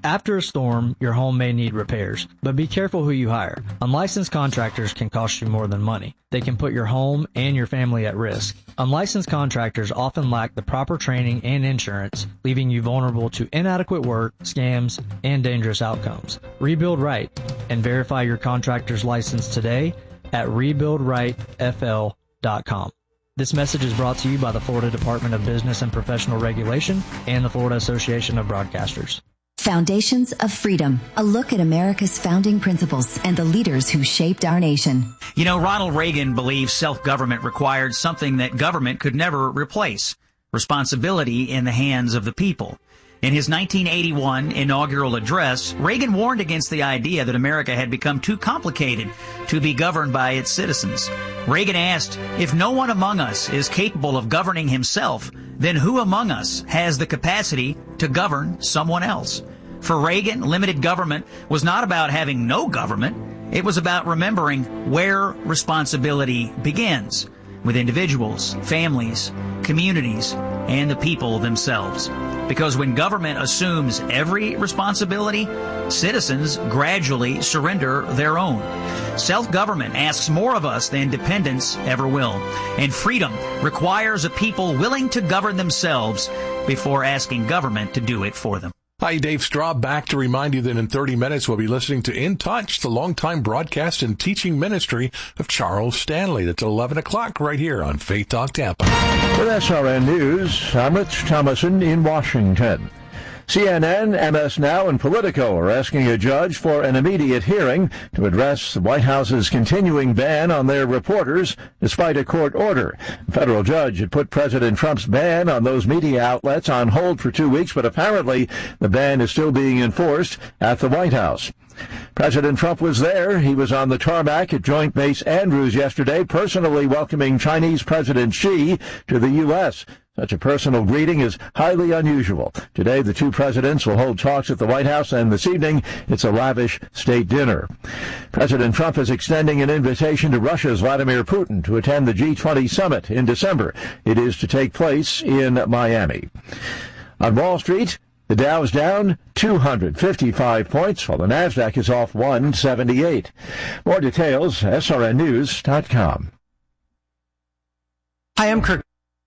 After a storm, your home may need repairs, but be careful who you hire. Unlicensed contractors can cost you more than money. They can put your home and your family at risk. Unlicensed contractors often lack the proper training and insurance, leaving you vulnerable to inadequate work, scams, and dangerous outcomes. Rebuild right and verify your contractor's license today at rebuildrightfl.com. This message is brought to you by the Florida Department of Business and Professional Regulation and the Florida Association of Broadcasters. Foundations of Freedom, a look at America's founding principles and the leaders who shaped our nation. You know, Ronald Reagan believed self-government required something that government could never replace: responsibility in the hands of the people. In his 1981 inaugural address, Reagan warned against the idea that America had become too complicated to be governed by its citizens. Reagan asked, if no one among us is capable of governing himself, then who among us has the capacity to govern someone else? For Reagan, limited government was not about having no government. It was about remembering where responsibility begins, with individuals, families, communities, and the people themselves. Because when government assumes every responsibility, citizens gradually surrender their own. Self-government asks more of us than dependence ever will. And freedom requires a people willing to govern themselves before asking government to do it for them. Hi, Dave Straub, back to remind you that in 30 minutes we'll be listening to In Touch, the longtime broadcast and teaching ministry of Charles Stanley. That's 11 o'clock right here on Faith Talk Tampa. With SRN News, I'm Rich Thomason in Washington. CNN, MS Now, and Politico are asking a judge for an immediate hearing to address the White House's continuing ban on their reporters despite a court order. A federal judge had put President Trump's ban on those media outlets on hold for 2 weeks, but apparently the ban is still being enforced at the White House. President Trump was there. He was on the tarmac at Joint Base Andrews yesterday, personally welcoming Chinese President Xi to the U.S. Such a personal greeting is highly unusual. Today, the two presidents will hold talks at the White House, and this evening, it's a lavish state dinner. President Trump is extending an invitation to Russia's Vladimir Putin to attend the G20 summit in December. It is to take place in Miami. On Wall Street, the Dow is down 255 points, while the Nasdaq is off 178. More details, srnnews.com. Hi, I'm Kirk.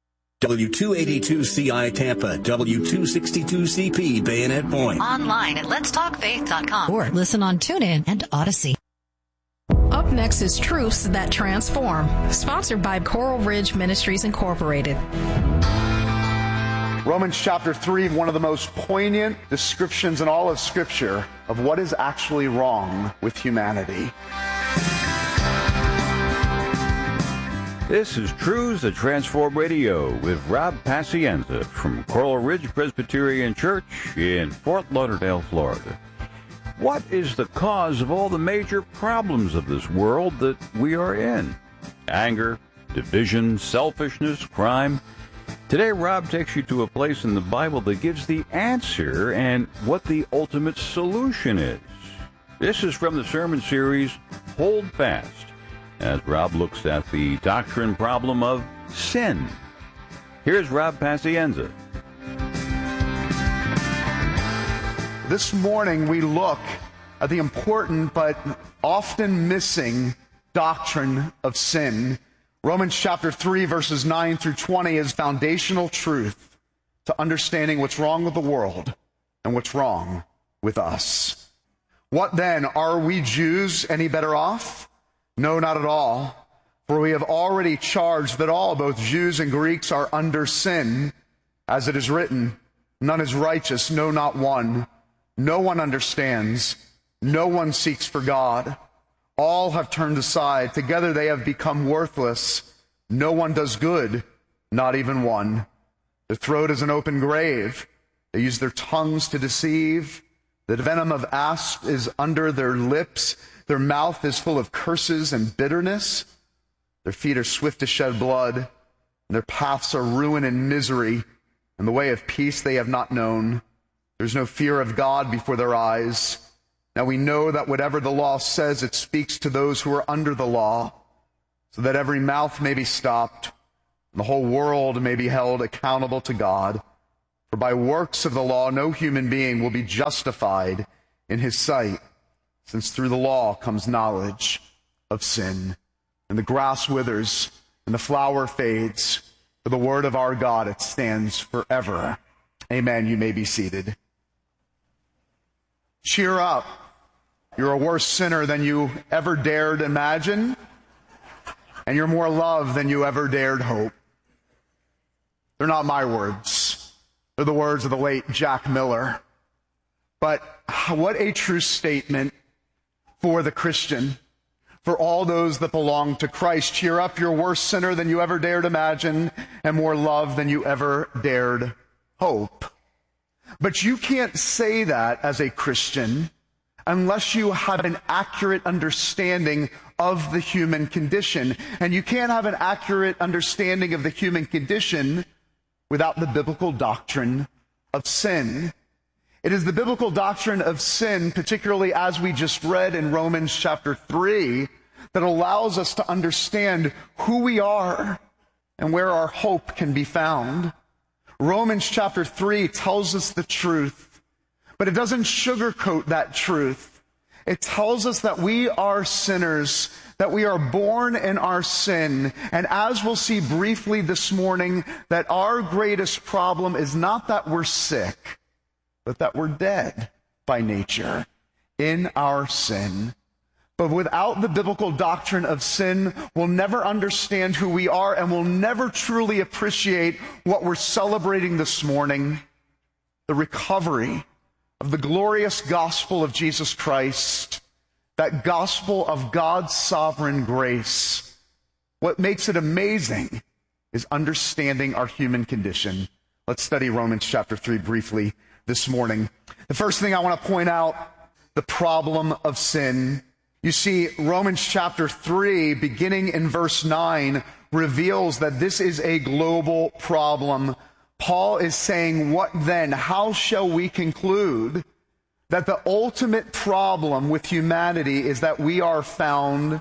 W282CI Tampa, W262CP Bayonet Point. Online at letstalkfaith.com. Or listen on TuneIn and Odyssey. Up next is Truths That Transform, sponsored by Coral Ridge Ministries Incorporated. Romans chapter 3, one of the most poignant descriptions in all of Scripture of what is actually wrong with humanity. This is Truths That Transform Radio with Rob Pacienza from Coral Ridge Presbyterian Church in Fort Lauderdale, Florida. What is the cause of all the major problems of this world that we are in? Anger, division, selfishness, crime. Today, Rob takes you to a place in the Bible that gives the answer and what the ultimate solution is. This is from the sermon series, Hold Fast, as Rob looks at the doctrine problem of sin. Here's Rob Pacienza. This morning we look at the important but often missing doctrine of sin. Romans chapter 3, verses 9 through 20 is foundational truth to understanding what's wrong with the world and what's wrong with us. What then? Are we Jews any better off? No, not at all. For we have already charged that all, both Jews and Greeks, are under sin. As it is written, none is righteous, no, not one. No one understands. No one seeks for God. All have turned aside. Together they have become worthless. No one does good, not even one. Their throat is an open grave. They use their tongues to deceive. The venom of asp is under their lips. Their mouth is full of curses and bitterness. Their feet are swift to shed blood, and their paths are ruin and misery, and the way of peace they have not known. There's no fear of God before their eyes. Now we know that whatever the law says, it speaks to those who are under the law, so that every mouth may be stopped, and the whole world may be held accountable to God. For by works of the law no human being will be justified in his sight, since through the law comes knowledge of sin. And the grass withers and the flower fades, but the word of our God, it stands forever. Amen. You may be seated. Cheer up. You're a worse sinner than you ever dared imagine, and you're more loved than you ever dared hope. They're not my words. They're the words of the late Jack Miller. But what a true statement for the Christian, for all those that belong to Christ. Cheer up, you're a worse sinner than you ever dared imagine, and more loved than you ever dared hope. But you can't say that as a Christian unless you have an accurate understanding of the human condition. And you can't have an accurate understanding of the human condition without the biblical doctrine of sin. It is the biblical doctrine of sin, particularly as we just read in Romans chapter 3, that allows us to understand who we are and where our hope can be found. Romans chapter 3 tells us the truth, but it doesn't sugarcoat that truth. It tells us that we are sinners, that we are born in our sin, and as we'll see briefly this morning, that our greatest problem is not that we're sick, but that we're dead by nature in our sin. But without the biblical doctrine of sin, we'll never understand who we are, and we'll never truly appreciate what we're celebrating this morning, the recovery of the glorious gospel of Jesus Christ, that gospel of God's sovereign grace. What makes it amazing is understanding our human condition. Let's study Romans chapter 3 briefly this morning. The first thing I want to point out, the problem of sin. You see, Romans chapter 3, beginning in verse 9, reveals that this is a global problem. Paul is saying, what then? How shall we conclude that the ultimate problem with humanity is that we are found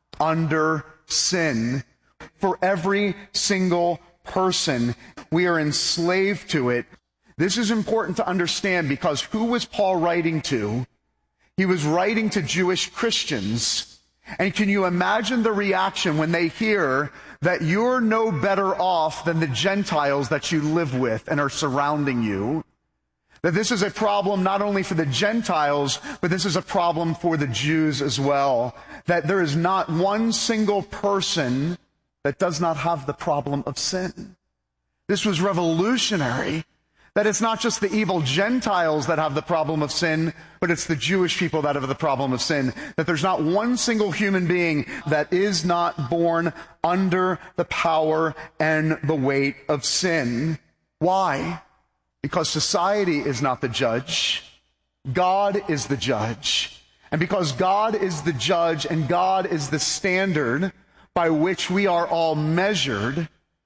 under sin? For every single person, we are enslaved to it. This is important to understand because who was Paul writing to? He was writing to Jewish Christians. And can you imagine the reaction when they hear that you're no better off than the Gentiles that you live with and are surrounding you? That this is a problem not only for the Gentiles, but this is a problem for the Jews as well. That there is not one single person that does not have the problem of sin. This was revolutionary. That it's not just the evil Gentiles that have the problem of sin, but it's the Jewish people that have the problem of sin. That there's not one single human being that is not born under the power and the weight of sin. Why? Because society is not the judge. God is the judge. And because God is the judge and God is the standard by which we are all measured,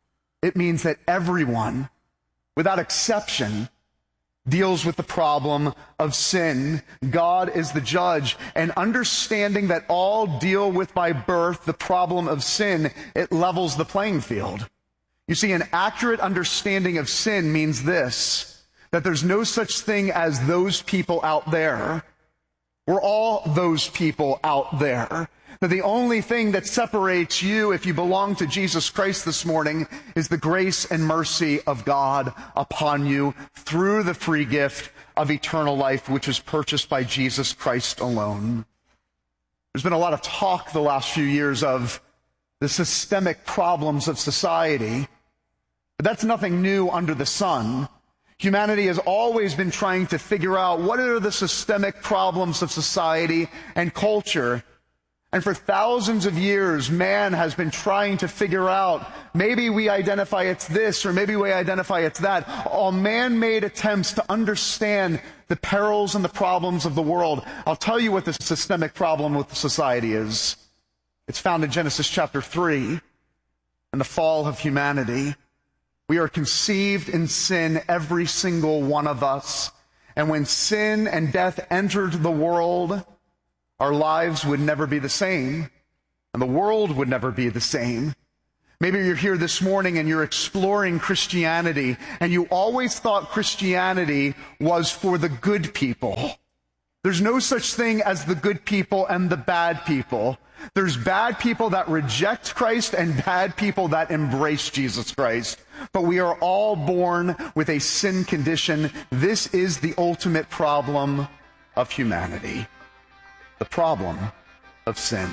it means that everyone, without exception, deals with the problem of sin. God is the judge. And understanding that all deal with by birth the problem of sin, it levels the playing field. You see, an accurate understanding of sin means this, that there's no such thing as those people out there. We're all those people out there. That the only thing that separates you, if you belong to Jesus Christ this morning, is the grace and mercy of God upon you through the free gift of eternal life, which was purchased by Jesus Christ alone. There's been a lot of talk the last few years of the systemic problems of society, but that's nothing new under the sun. Humanity has always been trying to figure out what are the systemic problems of society and culture. And for thousands of years, man has been trying to figure out, maybe we identify it's this, or maybe we identify it's that. All man-made attempts to understand the perils and the problems of the world. I'll tell you what the systemic problem with society is. It's found in Genesis chapter 3, and the fall of humanity. We are conceived in sin, every single one of us. And when sin and death entered the world, our lives would never be the same, and the world would never be the same. Maybe you're here this morning and you're exploring Christianity, and you always thought Christianity was for the good people. There's no such thing as the good people and the bad people. There's bad people that reject Christ and bad people that embrace Jesus Christ. But we are all born with a sin condition. This is the ultimate problem of humanity. The problem of sin.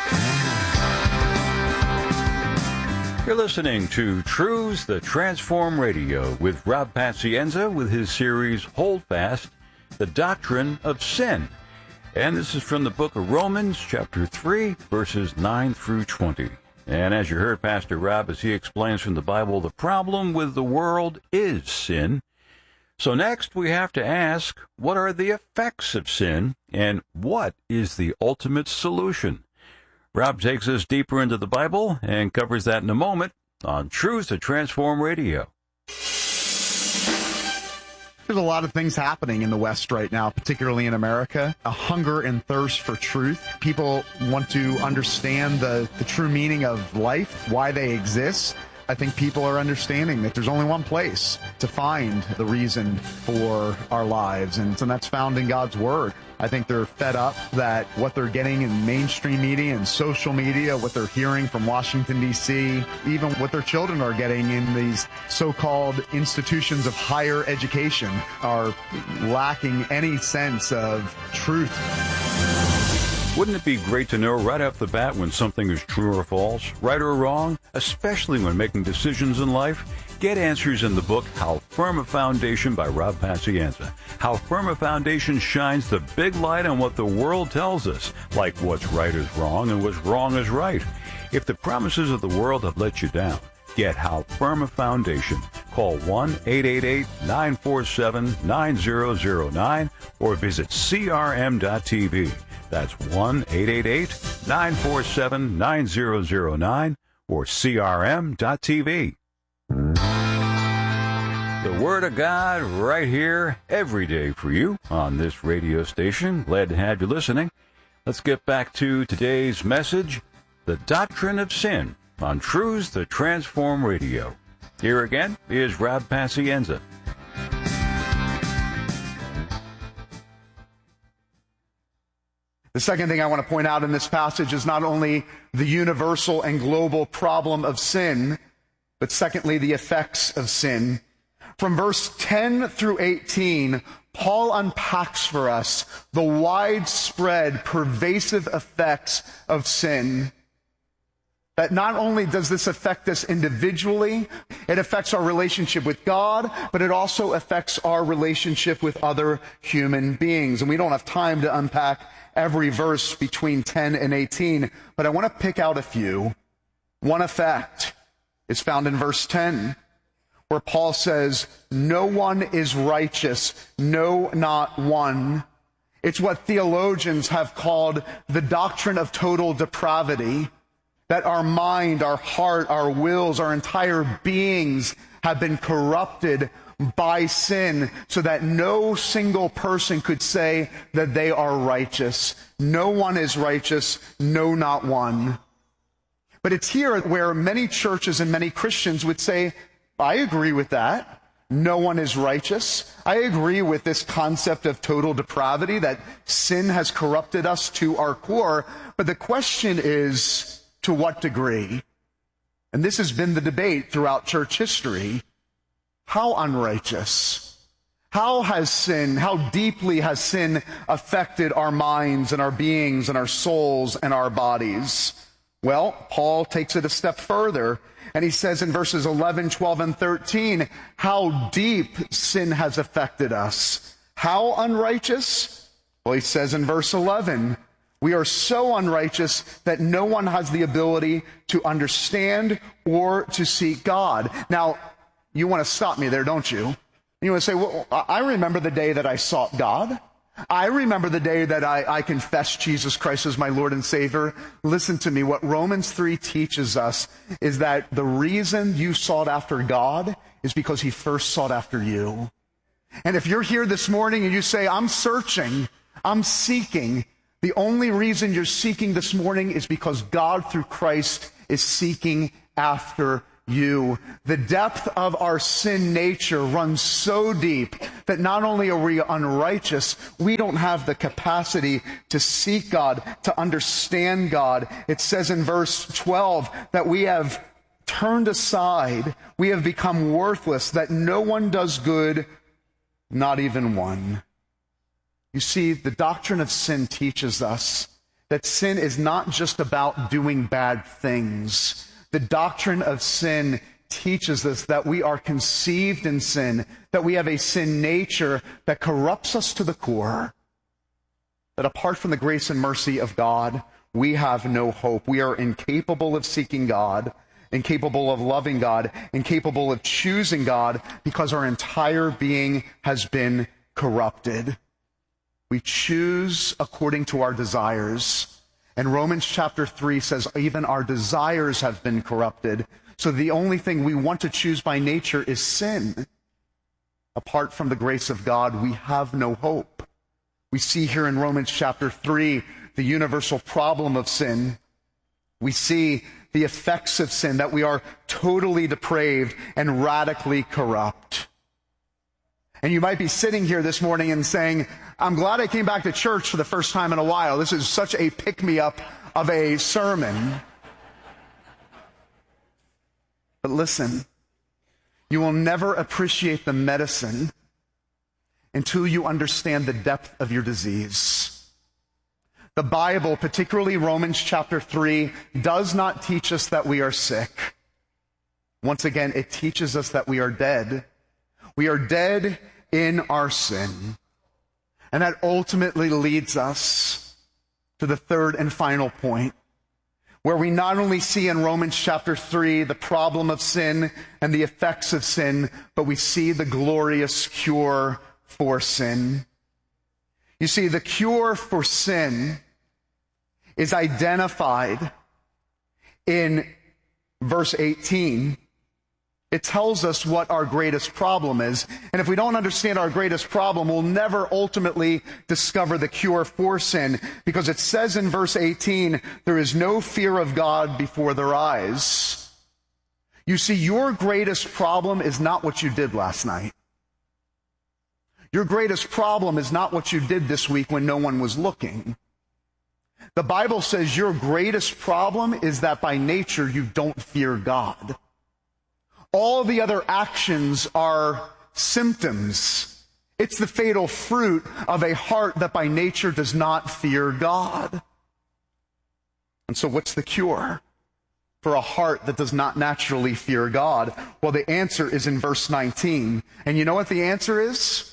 You're listening to Truths That Transform Radio with Rob Pacienza with his series Hold Fast, The Doctrine of Sin. And this is from the book of Romans, chapter 3, verses 9 through 20. And as you heard Pastor Rob as he explains from the Bible, the problem with the world is sin. So next we have to ask, what are the effects of sin, and what is the ultimate solution? Rob takes us deeper into the Bible and covers that in a moment on Truths That Transform Radio. There's a lot of things happening in the West right now, particularly in America. A hunger and thirst for truth. People want to understand the true meaning of life, why they exist. I think people are understanding that there's only one place to find the reason for our lives, and that's found in God's Word. I think they're fed up that what they're getting in mainstream media and social media, what they're hearing from Washington, D.C., even what their children are getting in these so-called institutions of higher education are lacking any sense of truth. Wouldn't it be great to know right off the bat when something is true or false, right or wrong, especially when making decisions in life? Get answers in the book How Firm a Foundation by Rob Pacienza. How Firm a Foundation shines the big light on what the world tells us, like what's right is wrong and what's wrong is right. If the promises of the world have let you down, get How Firm a Foundation. Call 1-888-947-9009 or visit crm.tv. That's 1-888-947-9009 or crm.tv. The Word of God right here every day for you on this radio station. Glad to have you listening. Let's get back to today's message, The Doctrine of Sin, on Truths That Transform Radio. Here again is Rob Pacienza. The second thing I want to point out in this passage is not only the universal and global problem of sin, but secondly, the effects of sin. From verse 10 through 18, Paul unpacks for us the widespread, pervasive effects of sin. That not only does this affect us individually, it affects our relationship with God, but it also affects our relationship with other human beings. And we don't have time to unpack every verse between 10 and 18, but I want to pick out a few. One effect is found in verse 10, where Paul says, "No one is righteous, no, not one." It's what theologians have called the doctrine of total depravity, that our mind, our heart, our wills, our entire beings have been corrupted by sin so that no single person could say that they are righteous. No one is righteous, no, not one. But it's here where many churches and many Christians would say, I agree with that. No one is righteous. I agree with this concept of total depravity, that sin has corrupted us to our core. But the question is, to what degree? And this has been the debate throughout church history. How unrighteous? How deeply has sin affected our minds and our beings and our souls and our bodies? Well, Paul takes it a step further, and he says in verses 11, 12, and 13, how deep sin has affected us. How unrighteous? Well, he says in verse 11, we are so unrighteous that no one has the ability to understand or to seek God. Now, you want to stop me there, don't you? You want to say, well, I remember the day that I sought God. I remember the day that I confessed Jesus Christ as my Lord and Savior. Listen to me. What Romans 3 teaches us is that the reason you sought after God is because He first sought after you. And if you're here this morning and you say, I'm searching, I'm seeking, the only reason you're seeking this morning is because God through Christ is seeking after you. The depth of our sin nature runs so deep that not only are we unrighteous, we don't have the capacity to seek God, to understand God. It says in verse 12 that we have turned aside, we have become worthless, that no one does good, not even one. You see, the doctrine of sin teaches us that sin is not just about doing bad things. The doctrine of sin teaches us that we are conceived in sin, that we have a sin nature that corrupts us to the core, that apart from the grace and mercy of God, we have no hope. We are incapable of seeking God, incapable of loving God, incapable of choosing God, because our entire being has been corrupted. We choose according to our desires. And Romans chapter 3 says even our desires have been corrupted. So the only thing we want to choose by nature is sin. Apart from the grace of God, we have no hope. We see here in Romans chapter 3 the universal problem of sin. We see the effects of sin, that we are totally depraved and radically corrupt. And you might be sitting here this morning and saying, I'm glad I came back to church for the first time in a while. This is such a pick-me-up of a sermon. But listen, you will never appreciate the medicine until you understand the depth of your disease. The Bible, particularly Romans chapter 3, does not teach us that we are sick. Once again, it teaches us that we are dead. We are dead in our sin. And that ultimately leads us to the third and final point, where we not only see in Romans chapter 3 the problem of sin and the effects of sin, but we see the glorious cure for sin. You see, the cure for sin is identified in verse 18. It tells us what our greatest problem is. And if we don't understand our greatest problem, we'll never ultimately discover the cure for sin. Because it says in verse 18, there is no fear of God before their eyes. You see, your greatest problem is not what you did last night. Your greatest problem is not what you did this week when no one was looking. The Bible says your greatest problem is that by nature you don't fear God. All the other actions are symptoms. It's the fatal fruit of a heart that by nature does not fear God. And so what's the cure for a heart that does not naturally fear God? Well, the answer is in verse 19. And you know what the answer is?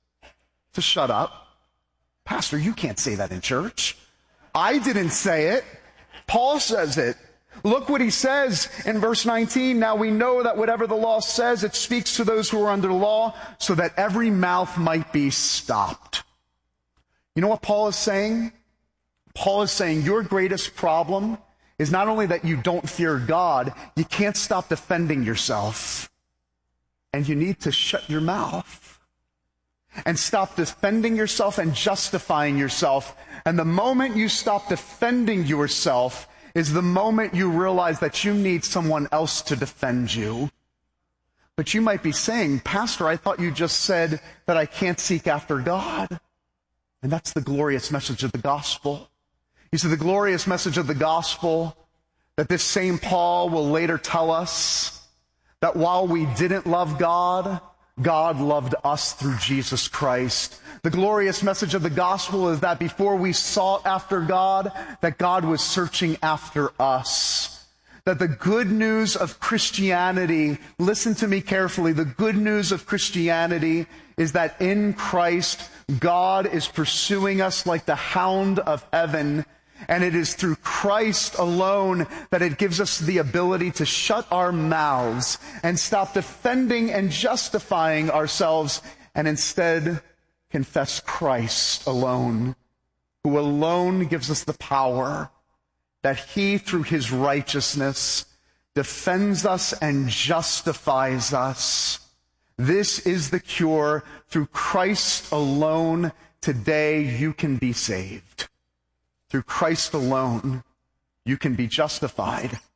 To shut up. Pastor, you can't say that in church. I didn't say it. Paul says it. Look what he says in verse 19. Now we know that whatever the law says, it speaks to those who are under the law, so that every mouth might be stopped. You know what Paul is saying? Paul is saying your greatest problem is not only that you don't fear God, you can't stop defending yourself. And you need to shut your mouth and stop defending yourself and justifying yourself. And the moment you stop defending yourself is the moment you realize that you need someone else to defend you. But you might be saying, Pastor, I thought you just said that I can't seek after God. And that's the glorious message of the gospel. You see, the glorious message of the gospel that this same Paul will later tell us that while we didn't love God, God loved us through Jesus Christ. The glorious message of the gospel is that before we sought after God, that God was searching after us. That the good news of Christianity, listen to me carefully, the good news of Christianity is that in Christ, God is pursuing us like the hound of heaven. And it is through Christ alone that it gives us the ability to shut our mouths and stop defending and justifying ourselves and instead confess Christ alone, who alone gives us the power that he, through his righteousness, defends us and justifies us. This is the cure. Through Christ alone, today you can be saved. Through Christ alone, you can be justified.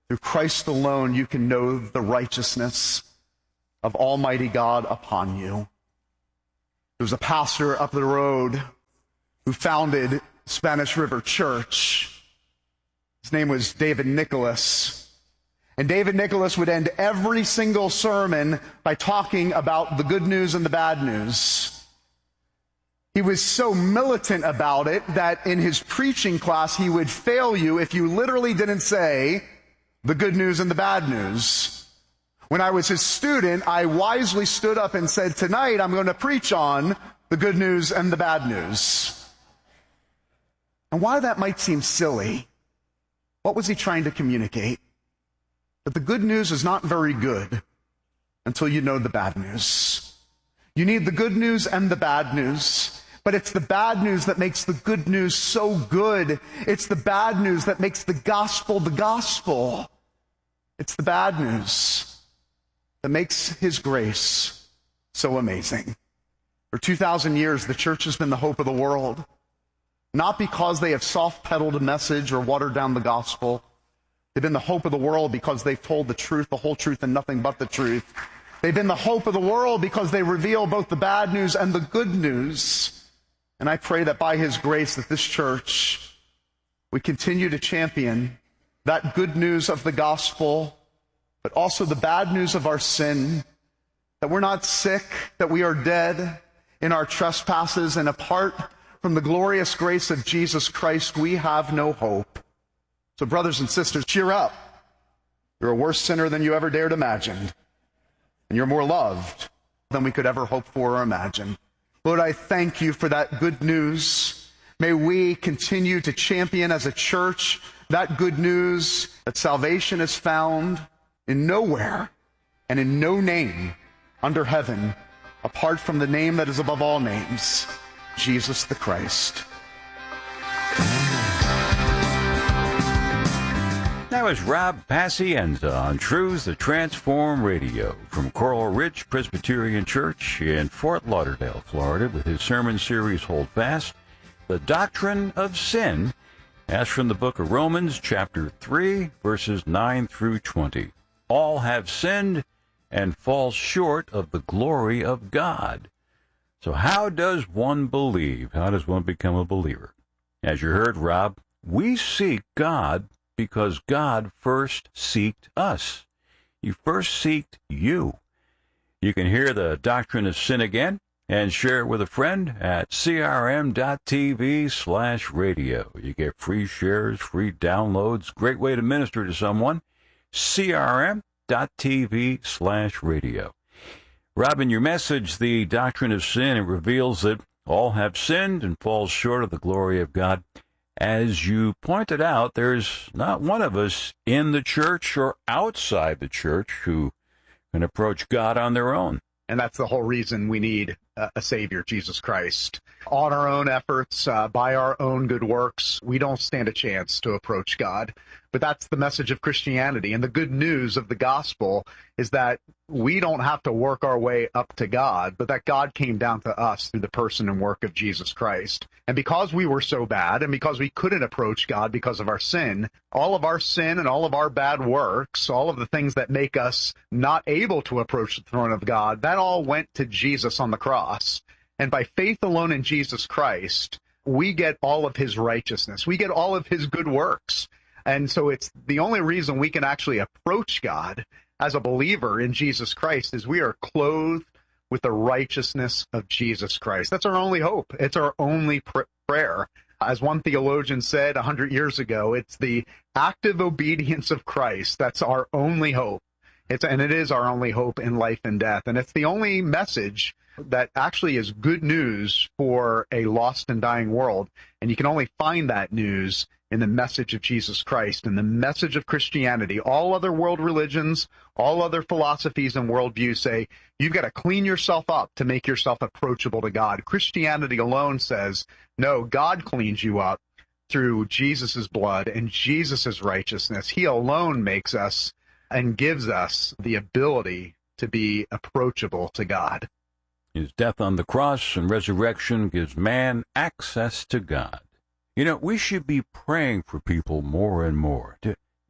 Through Christ alone, you can know the righteousness of Almighty God upon you. There was a pastor up the road who founded Spanish River Church. His name was David Nicholas. And David Nicholas would end every single sermon by talking about the good news and the bad news. He was so militant about it that in his preaching class, he would fail you if you literally didn't say the good news and the bad news. When I was his student, I wisely stood up and said, tonight I'm going to preach on the good news and the bad news. And while that might seem silly, what was he trying to communicate? That the good news is not very good until you know the bad news. You need the good news and the bad news. But it's the bad news that makes the good news so good. It's the bad news that makes the gospel the gospel. It's the bad news that makes his grace so amazing. For 2,000 years, the church has been the hope of the world. Not because they have soft-pedaled a message or watered down the gospel. They've been the hope of the world because they've told the truth, the whole truth, and nothing but the truth. They've been the hope of the world because they reveal both the bad news and the good news. And I pray that by his grace that this church, we continue to champion that good news of the gospel, but also the bad news of our sin, that we're not sick, that we are dead in our trespasses, and apart from the glorious grace of Jesus Christ, we have no hope. So brothers and sisters, cheer up. You're a worse sinner than you ever dared imagine. And you're more loved than we could ever hope for or imagine. Lord, I thank you for that good news. May we continue to champion as a church that good news that salvation is found in nowhere and in no name under heaven apart from the name that is above all names, Jesus the Christ. That was Rob Pacienza on Truths That Transform Radio from Coral Ridge Presbyterian Church in Fort Lauderdale, Florida, with his sermon series Hold Fast, The Doctrine of Sin, as from the book of Romans, chapter 3, verses 9 through 20. All have sinned and fall short of the glory of God. So how does one believe? How does one become a believer? As you heard, Rob, we seek God because God first seeked us. He first seeked you. You can hear the Doctrine of Sin again and share it with a friend at crm.tv/radio. You get free shares, free downloads, great way to minister to someone. crm.tv/radio. Rob, in your message, The Doctrine of Sin, it reveals that all have sinned and fall short of the glory of God. As you pointed out, there's not one of us in the church or outside the church who can approach God on their own. And that's the whole reason we need a Savior, Jesus Christ. On our own efforts, by our own good works, we don't stand a chance to approach God. But that's the message of Christianity. And the good news of the gospel is that we don't have to work our way up to God, but that God came down to us through the person and work of Jesus Christ. And because we were so bad, and because we couldn't approach God because of our sin, all of our sin and all of our bad works, all of the things that make us not able to approach the throne of God, that all went to Jesus on the cross. And by faith alone in Jesus Christ, we get all of his righteousness. We get all of his good works. And so it's the only reason we can actually approach God as a believer in Jesus Christ is we are clothed with the righteousness of Jesus Christ. That's our only hope. It's our only prayer. As one theologian said 100 years ago, it's the active obedience of Christ. That's our only hope. And it is our only hope in life and death. And it's the only message that actually is good news for a lost and dying world. And you can only find that news in the message of Jesus Christ and the message of Christianity. All other world religions, all other philosophies and worldviews say you've got to clean yourself up to make yourself approachable to God. Christianity alone says, no, God cleans you up through Jesus' blood and Jesus' righteousness. He alone makes us and gives us the ability to be approachable to God. His death on the cross and resurrection gives man access to God. You know, we should be praying for people more and more.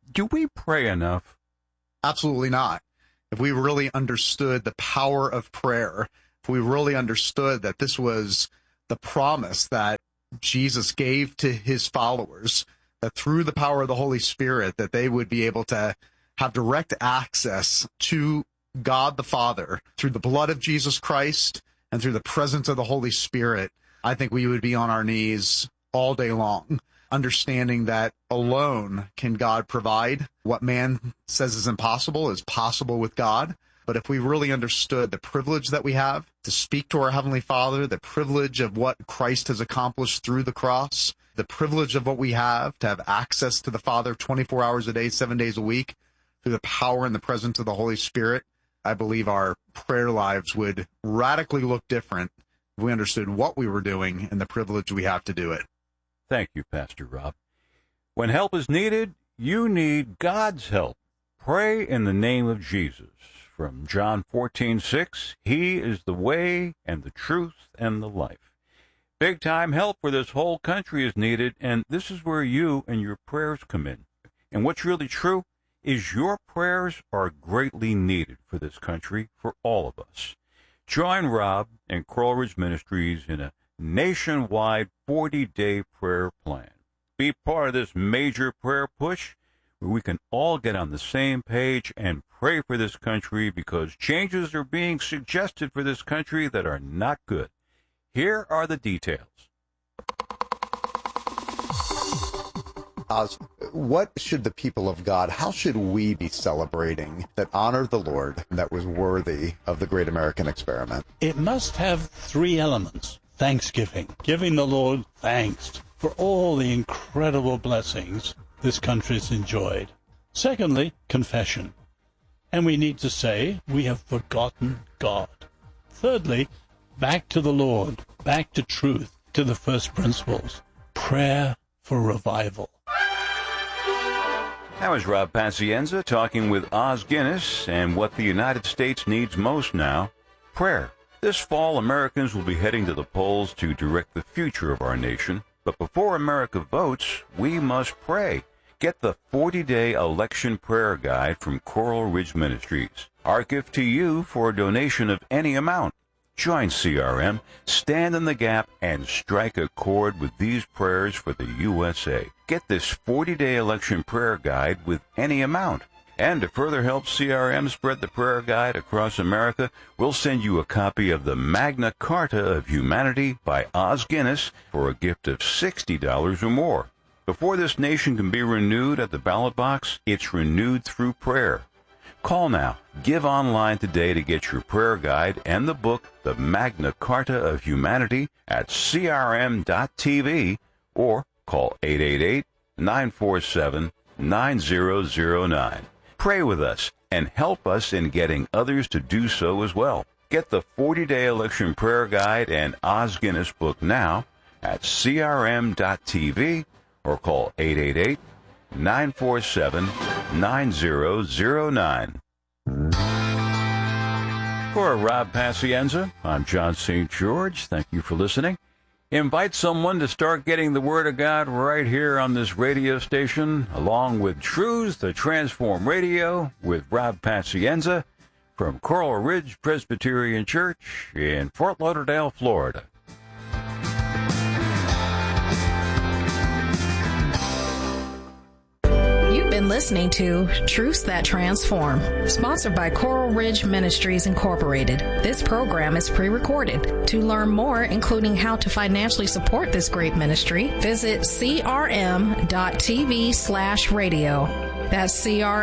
Do we pray enough? Absolutely not. If we really understood the power of prayer, if we really understood that this was the promise that Jesus gave to his followers, that through the power of the Holy Spirit, that they would be able to have direct access to God the Father through the blood of Jesus Christ and through the presence of the Holy Spirit, I think we would be on our knees all day long, understanding that alone can God provide. What man says is impossible is possible with God. But if we really understood the privilege that we have to speak to our Heavenly Father, the privilege of what Christ has accomplished through the cross, the privilege of what we have to have access to the Father 24 hours a day, 7 days a week, through the power and the presence of the Holy Spirit, I believe our prayer lives would radically look different if we understood what we were doing and the privilege we have to do it. Thank you, Pastor Rob. When help is needed, you need God's help. Pray in the name of Jesus. From John 14:6, He is the way and the truth and the life. Big-time help for this whole country is needed, and this is where you and your prayers come in. And what's really true is your prayers are greatly needed for this country, for all of us. Join Rob and Coral Ridge Ministries in a nationwide 40-day prayer plan. Be part of this major prayer push where we can all get on the same page and pray for this country, because changes are being suggested for this country that are not good. Here are the details. Oz, what should the people of God, how should we be celebrating that honored the Lord, that was worthy of the great American experiment? It must have three elements. Thanksgiving, giving the Lord thanks for all the incredible blessings this country's enjoyed. Secondly, confession. And we need to say, we have forgotten God. Thirdly, back to the Lord, back to truth, to the first principles. Prayer for revival. That was Rob Pacienza talking with Oz Guinness, and what the United States needs most now, prayer. This fall, Americans will be heading to the polls to direct the future of our nation. But before America votes, we must pray. Get the 40-day election prayer guide from Coral Ridge Ministries. Our gift to you for a donation of any amount. Join CRM, stand in the gap, and strike a chord with these prayers for the USA. Get this 40-day election prayer guide with any amount. And to further help CRM spread the prayer guide across America, we'll send you a copy of the Magna Carta of Humanity by Oz Guinness for a gift of $60 or more. Before this nation can be renewed at the ballot box, it's renewed through prayer. Call now. Give online today to get your prayer guide and the book, The Magna Carta of Humanity, at crm.tv, or call 888-947-9009. Pray with us and help us in getting others to do so as well. Get the 40-day election prayer guide and Oz Guinness book now at crm.tv or call 888-947-9009. For Rob Pacienza, I'm John St. George. Thank you for listening. Invite someone to start getting the Word of God right here on this radio station, along with Truths That Transform Radio with Rob Pacienza from Coral Ridge Presbyterian Church in Fort Lauderdale, Florida. You've been listening to Truths That Transform, sponsored by Coral Ridge Ministries Incorporated. This program is pre-recorded. To learn more, including how to financially support this great ministry, visit crm.tv/radio. That's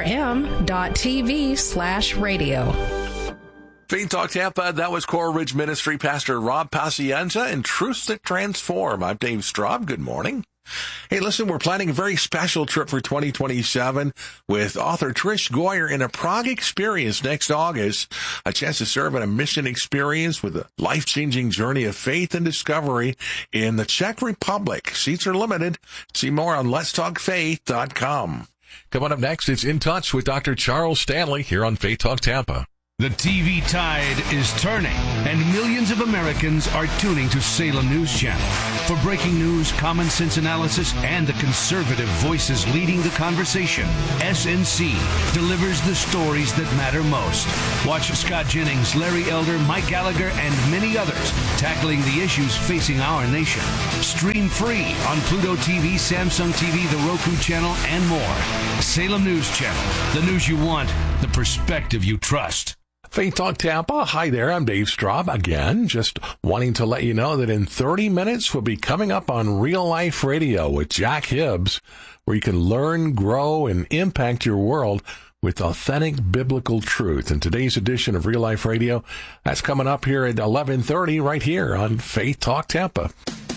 crm.tv/radio. Faith Talk Tampa, that was Coral Ridge Ministry Pastor Rob Pacienza and Truths That Transform. I'm Dave Straub. Good morning. Hey, listen, we're planning a very special trip for 2027 with author Trish Goyer in a Prague experience next August. A chance to serve in a mission experience with a life-changing journey of faith and discovery in the Czech Republic. Seats are limited. See more on letstalkfaith.com. Coming up next, it's In Touch with Dr. Charles Stanley here on Faith Talk Tampa. The TV tide is turning, and millions of Americans are tuning to Salem News Channel. For breaking news, common sense analysis, and the conservative voices leading the conversation, SNC delivers the stories that matter most. Watch Scott Jennings, Larry Elder, Mike Gallagher, and many others tackling the issues facing our nation. Stream free on Pluto TV, Samsung TV, the Roku channel, and more. Salem News Channel, the news you want, the perspective you trust. Faith Talk Tampa. Hi there, I'm Dave Straub. Again, just wanting to let you know that in 30 minutes we'll be coming up on Real Life Radio with Jack Hibbs, where you can learn, grow, and impact your world with authentic biblical truth. In today's edition of Real Life Radio, that's coming up here at 11:30 right here on Faith Talk Tampa.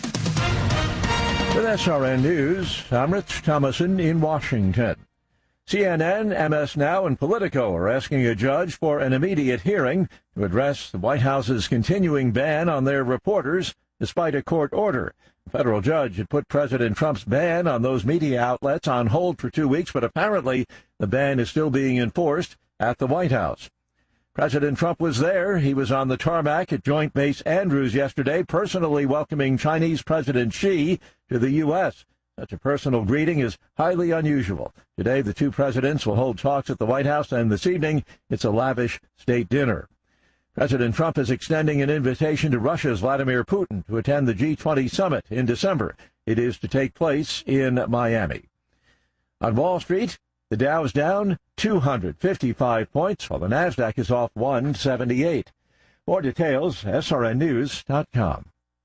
With SRN News, I'm Rich Thomason in Washington. CNN, MS Now, and Politico are asking a judge for an immediate hearing to address the White House's continuing ban on their reporters despite a court order. A federal judge had put President Trump's ban on those media outlets on hold for 2 weeks, but apparently the ban is still being enforced at the White House. President Trump was there. He was on the tarmac at Joint Base Andrews yesterday, personally welcoming Chinese President Xi to the U.S. Such a personal greeting is highly unusual. Today, the two presidents will hold talks at the White House, and this evening, it's a lavish state dinner. President Trump is extending an invitation to Russia's Vladimir Putin to attend the G20 summit in December. It is to take place in Miami. On Wall Street, the Dow's down 255 points, while the Nasdaq is off 178. More details, srnnews.com.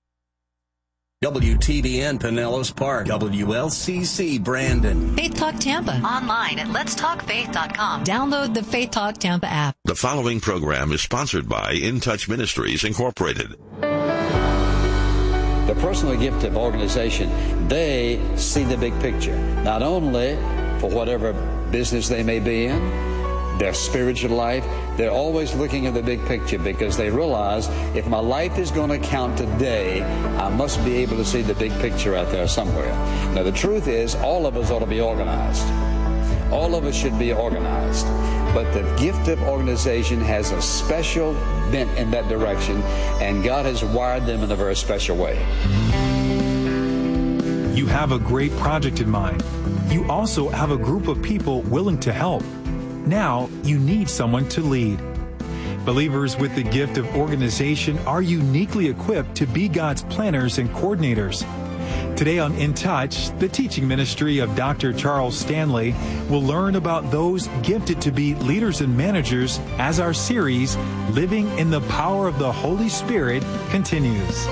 WTBN Pinellas Park, WLCC Brandon. Faith Talk Tampa. Online at letstalkfaith.com. Download the Faith Talk Tampa app. The following program is sponsored by In Touch Ministries, Incorporated. The personal gift of organization, they see the big picture. Not only for whatever business they may be in, their spiritual life, they're always looking at the big picture because they realize if my life is going to count today, I must be able to see the big picture out there somewhere. Now, the truth is, all of us ought to be organized. All of us should be organized. But the gift of organization has a special bent in that direction, and God has wired them in a very special way. You have a great project in mind. You also have a group of people willing to help. Now, you need someone to lead. Believers with the gift of organization are uniquely equipped to be God's planners and coordinators. Today on In Touch, the teaching ministry of Dr. Charles Stanley will learn about those gifted to be leaders and managers as our series, Living in the Power of the Holy Spirit, continues.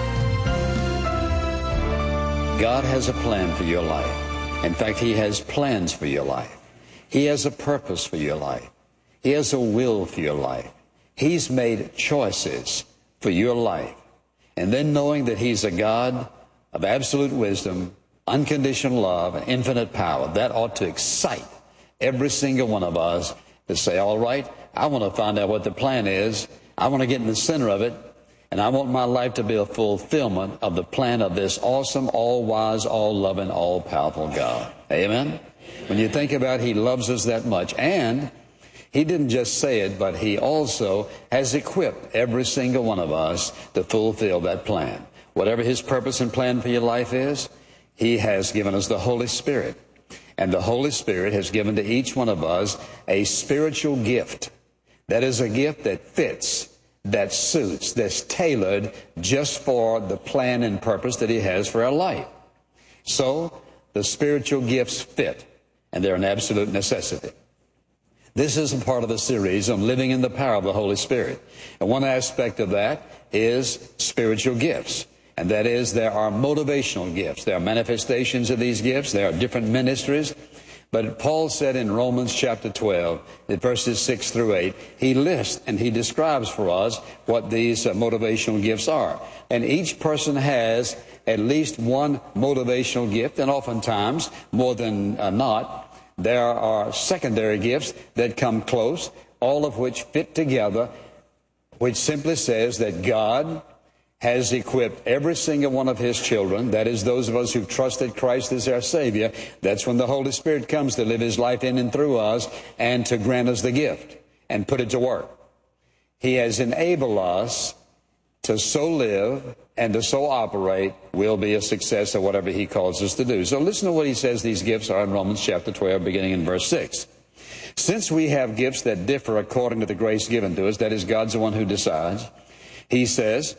God has a plan for your life. In fact, He has plans for your life. He has a purpose for your life. He has a will for your life. He's made choices for your life. And then knowing that He's a God of absolute wisdom, unconditional love, and infinite power, that ought to excite every single one of us to say, all right, I want to find out what the plan is. I want to get in the center of it. And I want my life to be a fulfillment of the plan of this awesome, all-wise, all-loving, all-powerful God. Amen? When you think about it, He loves us that much. And He didn't just say it, but He also has equipped every single one of us to fulfill that plan. Whatever His purpose and plan for your life is, He has given us the Holy Spirit. And the Holy Spirit has given to each one of us a spiritual gift. That is a gift that fits, that suits, that's tailored just for the plan and purpose that He has for our life. So, the spiritual gifts fit, and they're an absolute necessity. This is a part of the series on living in the power of the Holy Spirit. And one aspect of that is spiritual gifts. And that is, there are motivational gifts. There are manifestations of these gifts. There are different ministries. But Paul said in Romans chapter 12, in verses 6 through 8, he lists and he describes for us what these motivational gifts are. And each person has at least one motivational gift, and oftentimes, more than not, there are secondary gifts that come close, all of which fit together, which simply says that God has equipped every single one of His children, that is, those of us who've trusted Christ as our Savior. That's when the Holy Spirit comes to live His life in and through us and to grant us the gift and put it to work. He has enabled us to so live and to so operate, we'll be a success at whatever he calls us to do. So listen to what he says these gifts are in Romans chapter 12, beginning in verse 6. Since we have gifts that differ according to the grace given to us, that is, God's the one who decides, he says,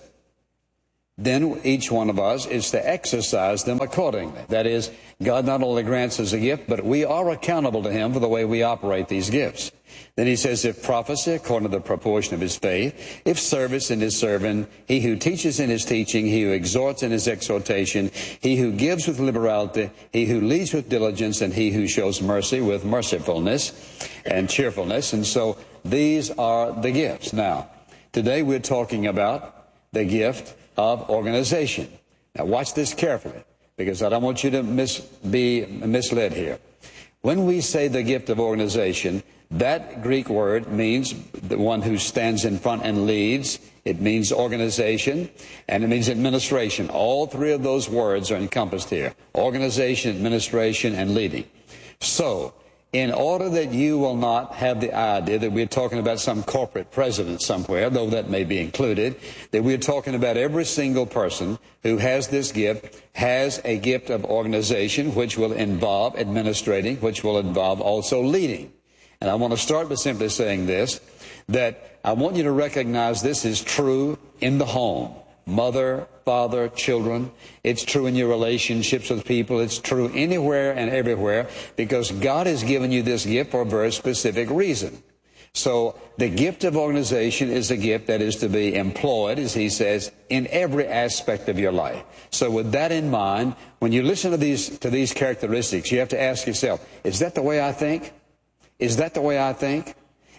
then each one of us is to exercise them accordingly. That is, God not only grants us a gift, but we are accountable to him for the way we operate these gifts. Then he says, if prophecy, according to the proportion of his faith, if service in his serving, he who teaches in his teaching, he who exhorts in his exhortation, he who gives with liberality, he who leads with diligence, and he who shows mercy with mercifulness and cheerfulness. And so these are the gifts. Now, today we're talking about the gift of organization. Now watch this carefully, because I don't want you to be misled here. When we say the gift of organization, that Greek word means the one who stands in front and leads. It means organization, and it means administration. All three of those words are encompassed here: organization, administration, and leading. So, in order that you will not have the idea that we're talking about some corporate president somewhere, though that may be included, that we're talking about every single person who has this gift has a gift of organization, which will involve administrating, which will involve also leading. And I want to start by simply saying this, that I want you to recognize this is true in the home. Mother, father, children. It's true in your relationships with people. It's true anywhere and everywhere, because God has given you this gift for a very specific reason. So the gift of organization is a gift that is to be employed, as he says, in every aspect of your life. So with that in mind, when you listen to these characteristics, you have to ask yourself, is that the way I think? Is that the way I think?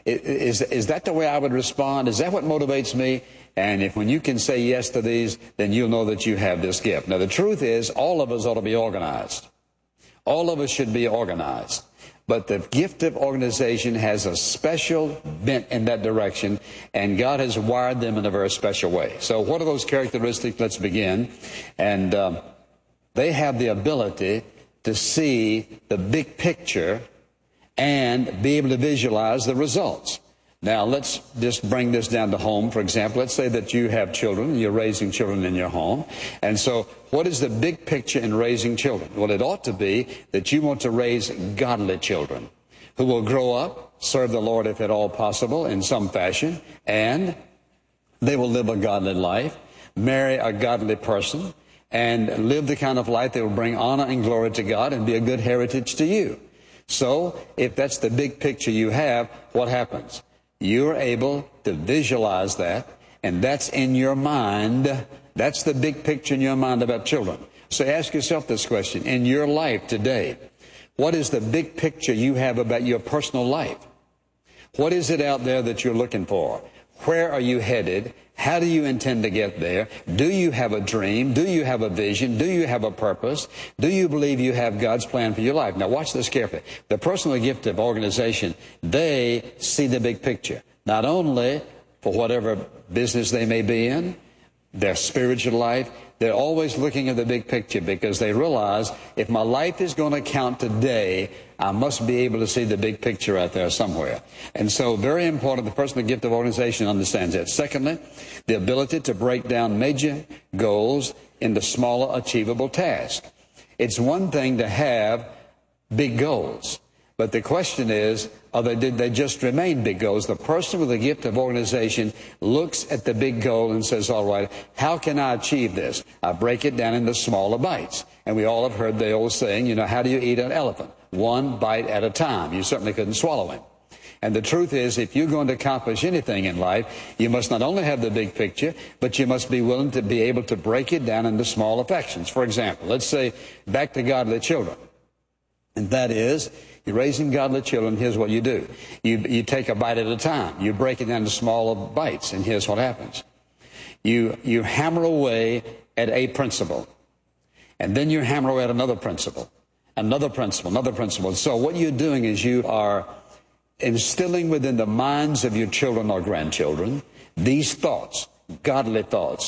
Is that the way I would respond? Is that what motivates me? And if when you can say yes to these, then you'll know that you have this gift. Now, the truth is, all of us ought to be organized. All of us should be organized. But the gift of organization has a special bent in that direction, and God has wired them in a very special way. So what are those characteristics? Let's begin. And they have the ability to see the big picture and be able to visualize the results. Now, let's just bring this down to home, for example. Let's say that you have children, and you're raising children in your home. And so what is the big picture in raising children? Well, it ought to be that you want to raise godly children who will grow up, serve the Lord if at all possible in some fashion, and they will live a godly life, marry a godly person, and live the kind of life that will bring honor and glory to God and be a good heritage to you. So, if that's the big picture you have, what happens? You're able to visualize that, and that's in your mind. That's the big picture in your mind about children. So ask yourself this question. In your life today, what is the big picture you have about your personal life? What is it out there that you're looking for? Where are you headed? How do you intend to get there? Do you have a dream? Do you have a vision? Do you have a purpose? Do you believe you have God's plan for your life? Now watch this carefully. The person with a gift of organization, they see the big picture. Not only for whatever business they may be in, their spiritual life, they're always looking at the big picture, because they realize if my life is going to count today, I must be able to see the big picture out there somewhere. And so very important, the person with the gift of organization understands that. Secondly, the ability to break down major goals into smaller achievable tasks. It's one thing to have big goals, but the question is, did they just remain big goals? The person with the gift of organization looks at the big goal and says, all right, how can I achieve this? I break it down into smaller bites. And we all have heard the old saying, how do you eat an elephant? One bite at a time. You certainly couldn't swallow him. And the truth is, if you're going to accomplish anything in life, you must not only have the big picture, but you must be willing to be able to break it down into smaller sections. For example, let's say back to godly children. And that is, you're raising godly children, here's what you do. You take a bite at a time. You break it down into smaller bites, and here's what happens. You hammer away at a principle, and then you hammer away at another principle, another principle, another principle. So what you're doing is you are instilling within the minds of your children or grandchildren these thoughts, godly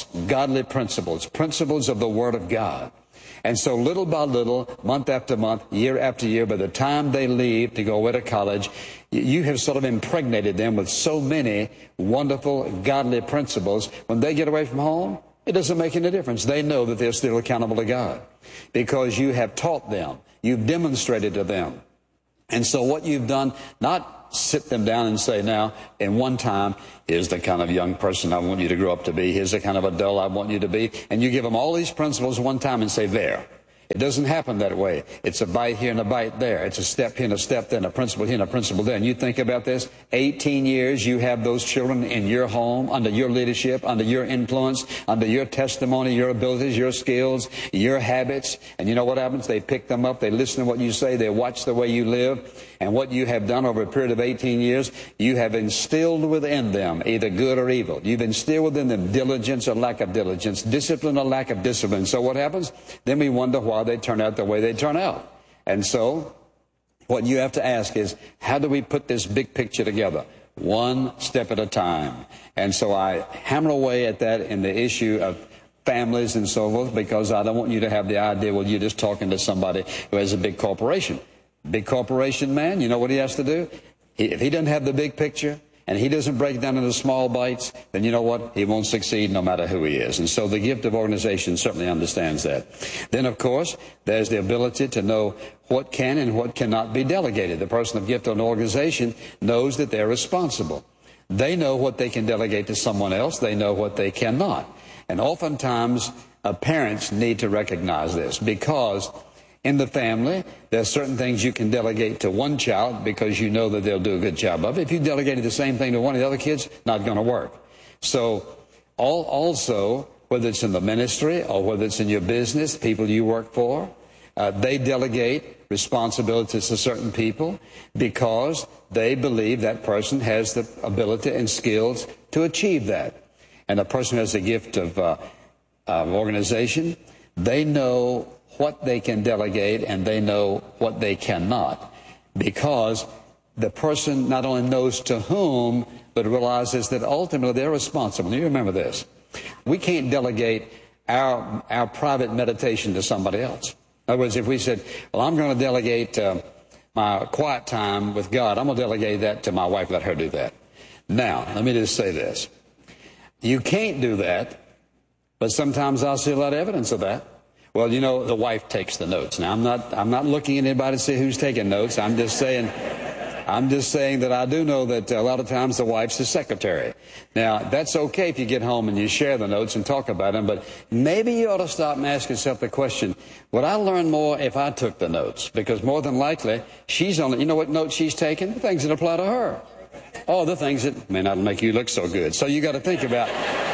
principles, principles of the Word of God. And so little by little, month after month, year after year, by the time they leave to go away to college, you have sort of impregnated them with so many wonderful, godly principles. When they get away from home, It doesn't make any difference. They know that they're still accountable to God because you have taught them. You've demonstrated to them. And so what you've done, not sit them down and say, now, in one time, here's the kind of young person I want you to grow up to be. Here's the kind of adult I want you to be. And you give them all these principles one time and say, there. It doesn't happen that way. It's a bite here and a bite there. It's a step here and a step there, and a principle here and a principle there. And you think about this, 18 years you have those children in your home, under your leadership, under your influence, under your testimony, your abilities, your skills, your habits. And you know what happens? They pick them up, they listen to what you say, they watch the way you live. And what you have done over a period of 18 years, you have instilled within them either good or evil. You've instilled within them diligence or lack of diligence, discipline or lack of discipline. So what happens? Then we wonder why they turn out the way they turn out. And so what you have to ask is, how do we put this big picture together? One step at a time. And so I hammer away at that in the issue of families and so forth, because I don't want you to have the idea, well, you're just talking to somebody who has a big corporation. Big corporation man, you know what he has to do? If he doesn't have the big picture, and he doesn't break down into small bites, then you know what? He won't succeed no matter who he is. And so the gift of organization certainly understands that. Then, of course, there's the ability to know what can and what cannot be delegated. The person of gift of an organization knows that they're responsible. They know what they can delegate to someone else. They know what they cannot. And oftentimes, parents need to recognize this, because in the family, there are certain things you can delegate to one child because you know that they'll do a good job of it. If you delegated the same thing to one of the other kids, not going to work. So also, whether it's in the ministry or whether it's in your business, people you work for, they delegate responsibilities to certain people because they believe that person has the ability and skills to achieve that. And a person who has a gift of organization, they know what they can delegate and they know what they cannot, because the person not only knows to whom, but realizes that ultimately they're responsible. You remember this. We can't delegate our private meditation to somebody else. In other words, if we said, well, I'm going to delegate my quiet time with God, I'm going to delegate that to my wife, let her do that. Now, let me just say this. You can't do that, but sometimes I'll see a lot of evidence of that. Well, you know, the wife takes the notes. Now, I'm not looking at anybody to see who's taking notes. I'm just saying that I do know that a lot of times the wife's the secretary. Now, that's okay if you get home and you share the notes and talk about them, but maybe you ought to stop and ask yourself the question, would I learn more if I took the notes? Because more than likely, she's only, you know what notes she's taking? The things that apply to her. Oh, the things that may not make you look so good. So you got to think about,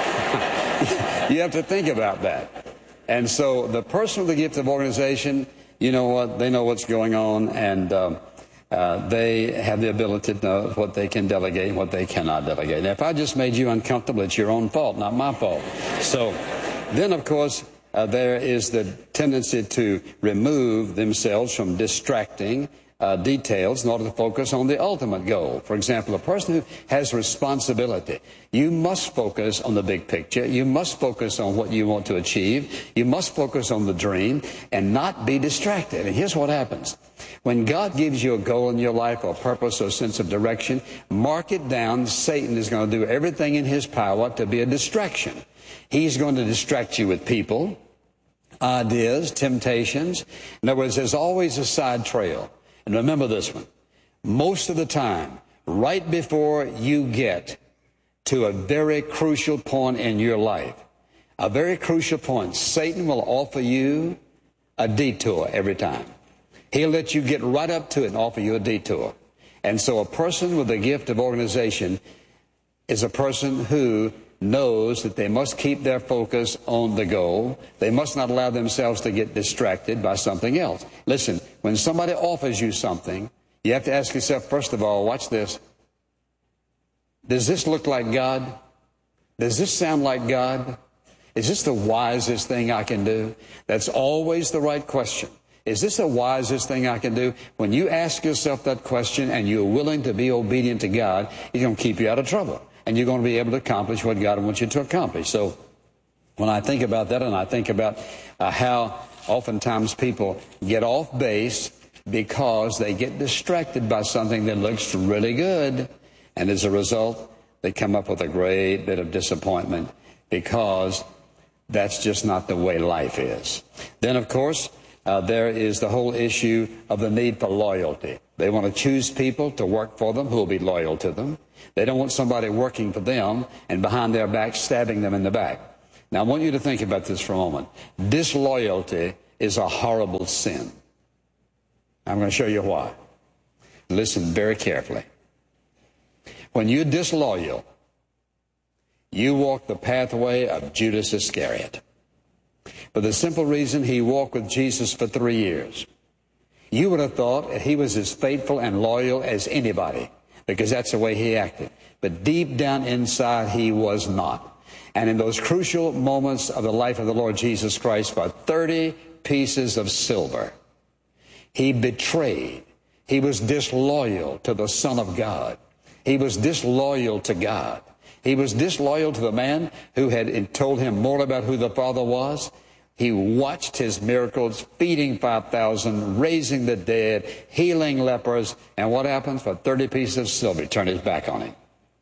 you have to think about that. And so the person with the gift of organization, you know what, they know what's going on, and they have the ability to know what they can delegate and what they cannot delegate. Now, if I just made you uncomfortable, it's your own fault, not my fault. So then, of course, there is the tendency to remove themselves from distracting details in order to focus on the ultimate goal. For example, a person who has responsibility, you must focus on the big picture. You must focus on what you want to achieve. You must focus on the dream and not be distracted. And here's what happens. When God gives you a goal in your life or purpose or sense of direction, mark it down. Satan is going to do everything in his power to be a distraction. He's going to distract you with people, ideas, temptations. In other words, there's always a side trail. And remember this one, most of the time, right before you get to a very crucial point in your life, a very crucial point, Satan will offer you a detour every time. He'll let you get right up to it and offer you a detour. And so a person with a gift of organization is a person who knows that they must keep their focus on the goal. They must not allow themselves to get distracted by something else. Listen, when somebody offers you something, you have to ask yourself, first of all, watch this. Does this look like God? Does this sound like God? Is this the wisest thing I can do? That's always the right question. Is this the wisest thing I can do? When you ask yourself that question and you're willing to be obedient to God, He's going to keep you out of trouble. And you're going to be able to accomplish what God wants you to accomplish. So when I think about that, and I think about how oftentimes people get off base because they get distracted by something that looks really good. And as a result, they come up with a great bit of disappointment because That's just not the way life is. Then, of course, there is the whole issue of the need for loyalty. They want to choose people to work for them who will be loyal to them. They don't want somebody working for them and behind their back stabbing them in the back. Now, I want you to think about this for a moment. Disloyalty is a horrible sin. I'm going to show you why. Listen very carefully. When you're disloyal, you walk the pathway of Judas Iscariot. For the simple reason he walked with Jesus for 3 years. You would have thought that he was as faithful and loyal as anybody, because that's the way he acted. But deep down inside, he was not. And in those crucial moments of the life of the Lord Jesus Christ, for 30 pieces of silver, he betrayed. He was disloyal to the Son of God. He was disloyal to God. He was disloyal to the man who had told him more about who the Father was. He watched his miracles, feeding 5,000, raising the dead, healing lepers. And what happens? For 30 pieces of silver, he turned his back on him.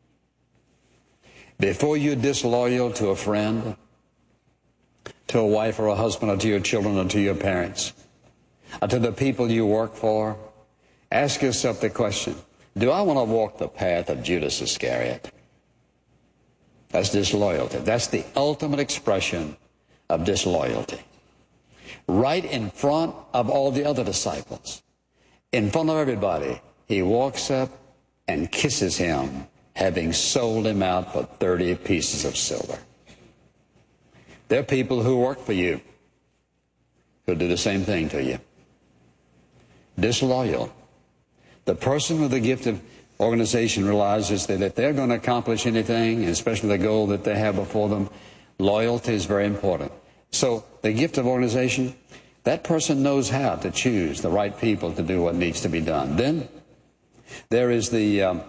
Before you're disloyal to a friend, to a wife or a husband, or to your children, or to your parents, or to the people you work for, ask yourself the question, do I want to walk the path of Judas Iscariot? That's disloyalty. That's the ultimate expression of disloyalty. Right in front of all the other disciples, in front of everybody, he walks up and kisses him, having sold him out for 30 pieces of silver. There are people who work for you who'll do the same thing to you. Disloyal. The person with the gift of organization realizes that if they're going to accomplish anything, especially the goal that they have before them, loyalty is very important. So the gift of organization, that person knows how to choose the right people to do what needs to be done. Then there is the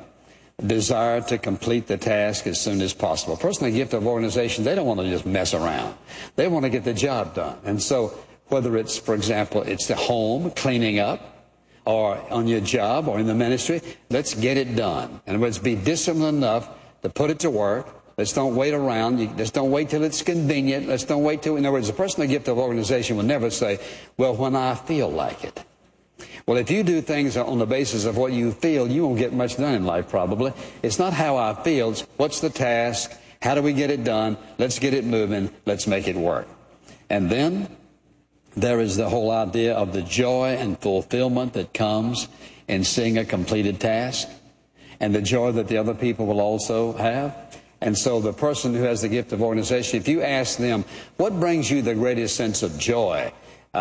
desire to complete the task as soon as possible. A person with the gift of organization, they don't want to just mess around. They want to get the job done. And so whether it's, for example, it's the home, cleaning up, or on your job or in the ministry, let's get it done. In other words, be disciplined enough to put it to work. Let's don't wait around. Let's don't wait till it's convenient. Let's don't wait till, in other words, the person with the gift of organization will never say, well, when I feel like it. Well, if you do things on the basis of what you feel, you won't get much done in life probably. It's not how I feel. It's what's the task? How do we get it done? Let's get it moving. Let's make it work. And then there is the whole idea of the joy and fulfillment that comes in seeing a completed task, and the joy that the other people will also have. And so the person who has the gift of organization, if you ask them, what brings you the greatest sense of joy?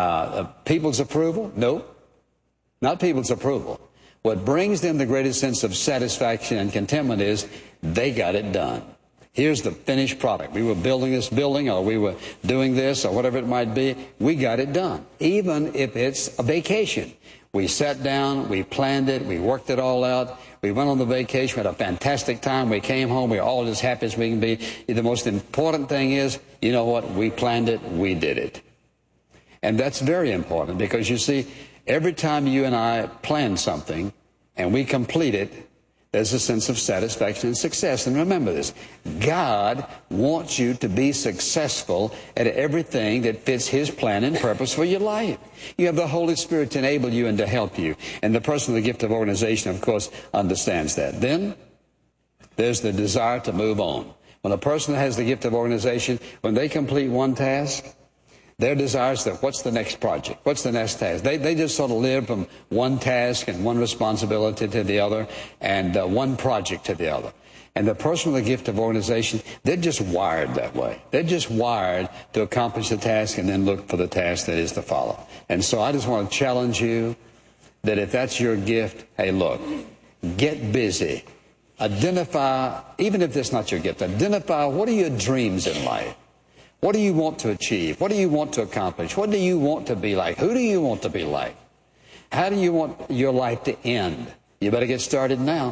People's approval? No, not people's approval. What brings them the greatest sense of satisfaction and contentment is they got it done. Here's the finished product. We were building this building, or we were doing this, or whatever it might be. We got it done, even if it's a vacation. We sat down, we planned it, we worked it all out. We went on the vacation, we had a fantastic time. We came home, we were all as happy as we can be. The most important thing is, you know what? We planned it, we did it. And that's very important, because you see, every time you and I plan something and we complete it, there's a sense of satisfaction and success. And remember this, God wants you to be successful at everything that fits His plan and purpose for your life. You have the Holy Spirit to enable you and to help you. And the person with the gift of organization, of course, understands that. Then there's the desire to move on. When a person has the gift of organization, when they complete one task, their desire is that what's the next project? What's the next task? They just sort of live from one task and one responsibility to the other, and one project to the other. And the person with the gift of organization, they're just wired that way. They're just wired to accomplish the task and then look for the task that is to follow. And so I just want to challenge you that if that's your gift, hey, look, get busy. Identify, even if that's not your gift, identify what are your dreams in life. What do you want to achieve? What do you want to accomplish? What do you want to be like? Who do you want to be like? How do you want your life to end? You better get started now.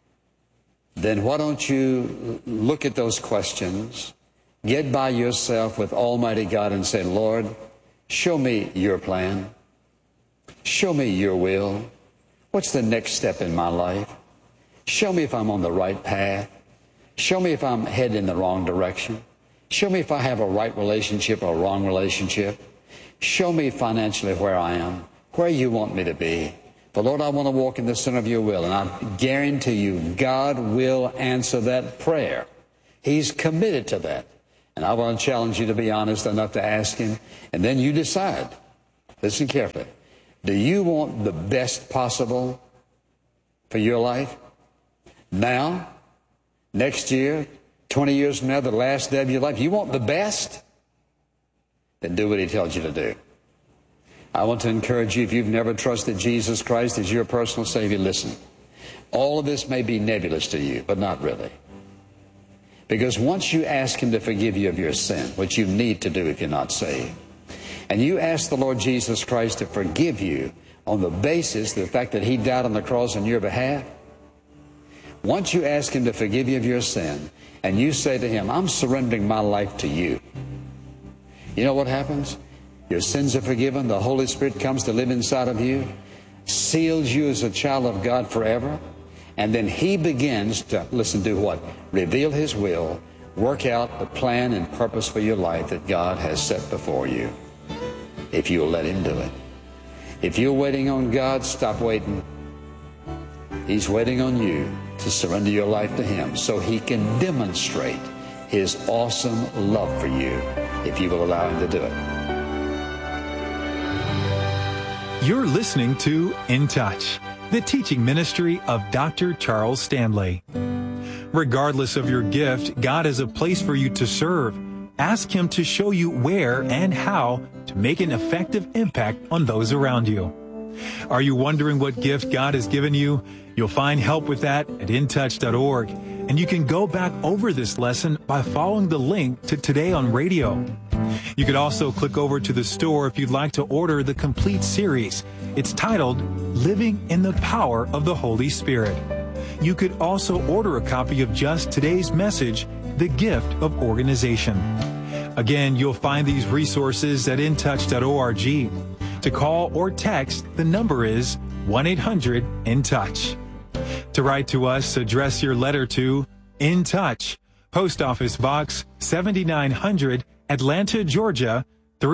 Then why don't you look at those questions, get by yourself with Almighty God and say, Lord, show me your plan. Show me your will. What's the next step in my life? Show me if I'm on the right path. Show me if I'm heading in the wrong direction. Show me if I have a right relationship or a wrong relationship. Show me financially where I am, where you want me to be. But Lord, I want to walk in the center of your will, and I guarantee you God will answer that prayer. He's committed to that. And I want to challenge you to be honest enough to ask him, and then you decide. Listen carefully. Do you want the best possible for your life? Now? Next year? 20 years from now, the last day of your life? You want the best? Then do what he tells you to do. I want to encourage you, if you've never trusted Jesus Christ as your personal Savior, listen. All of this may be nebulous to you, but not really. Because once you ask him to forgive you of your sin, which you need to do if you're not saved, and you ask the Lord Jesus Christ to forgive you on the basis of the fact that he died on the cross on your behalf, once you ask him to forgive you of your sin, and you say to him, I'm surrendering my life to you, you know what happens? Your sins are forgiven. The Holy Spirit comes to live inside of you, seals you as a child of God forever, and then he begins to, listen, do what? Reveal his will, work out the plan and purpose for your life that God has set before you, if you'll let him do it. If you're waiting on God, stop waiting. He's waiting on you to surrender your life to him so he can demonstrate his awesome love for you if you will allow him to do it. You're listening to In Touch, the teaching ministry of Dr. Charles Stanley. Regardless of your gift, God has a place for you to serve. Ask him to show you where and how to make an effective impact on those around you. Are you wondering what gift God has given you? You'll find help with that at intouch.org. And you can go back over this lesson by following the link to Today on Radio. You could also click over to the store if you'd like to order the complete series. It's titled, Living in the Power of the Holy Spirit. You could also order a copy of just today's message, The Gift of Organization. Again, you'll find these resources at intouch.org. To call or text, the number is 1-800-IN-TOUCH. To write to us, address your letter to In Touch, Post Office Box 7900, Atlanta, Georgia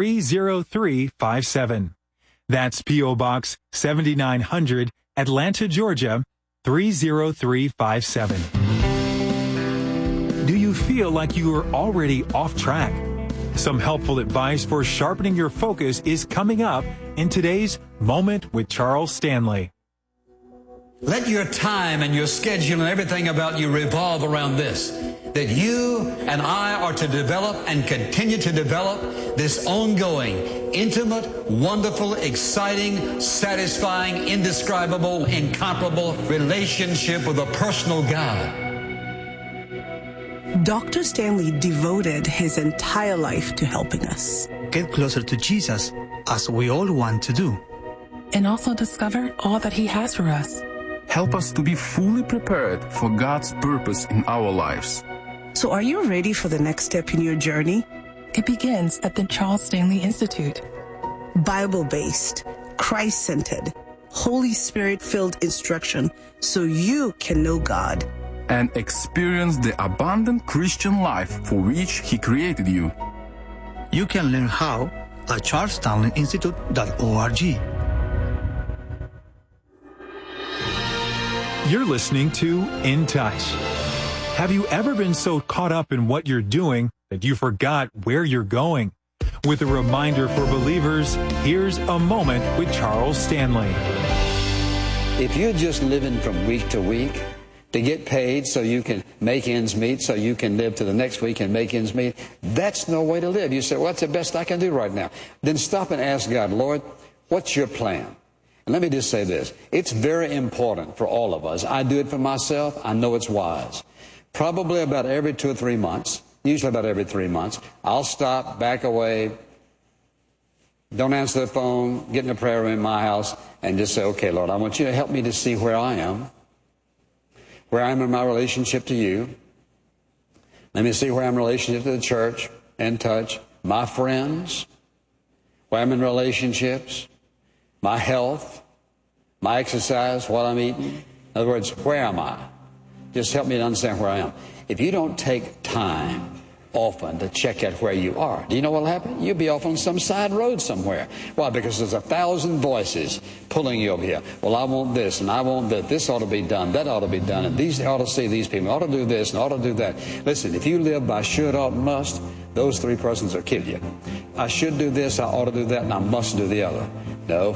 30357. That's P.O. Box 7900, Atlanta, Georgia 30357. Do you feel like you are already off track? Some helpful advice for sharpening your focus is coming up in today's Moment with Charles Stanley. Let your time and your schedule and everything about you revolve around this, that you and I are to develop and continue to develop this ongoing, intimate, wonderful, exciting, satisfying, indescribable, incomparable relationship with a personal God. Dr. Stanley devoted his entire life to helping us get closer to Jesus, as we all want to do, and also discover all that he has for us. Help us to be fully prepared for God's purpose in our lives. So are you ready for the next step in your journey? It begins at the Charles Stanley Institute. Bible-based, Christ-centered, Holy Spirit-filled instruction so you can know God and experience the abundant Christian life for which he created you. You can learn how at charlesstanleyinstitute.org. You're listening to In Touch. Have you ever been so caught up in what you're doing that you forgot where you're going? With a reminder for believers, here's a moment with Charles Stanley. If you're just living from week to week to get paid so you can make ends meet, so you can live to the next week and make ends meet, that's no way to live. You say, well, that's the best I can do right now. Then stop and ask God, Lord, what's your plan? And let me just say this. It's very important for all of us. I do it for myself. I know it's wise. Probably about every 2 or 3 months, usually about every 3 months, I'll stop, back away, don't answer the phone, get in a prayer room in my house, and just say, okay, Lord, I want you to help me to see where I am in my relationship to you. Let me see where I'm in relationship to the church, In Touch, my friends, where I'm in relationships, my health, my exercise, what I'm eating. In other words, where am I? Just help me to understand where I am. If you don't take time often to check out where you are. Do you know what will happen? You'll be off on some side road somewhere. Why? Because there's 1,000 voices pulling you over here. Well, I want this, and I want that. This ought to be done. That ought to be done. And these ought to see these people. Ought to do this, and ought to do that. Listen, if you live by should, ought, and must, those three persons will kill you. I should do this, I ought to do that, and I must do the other. No,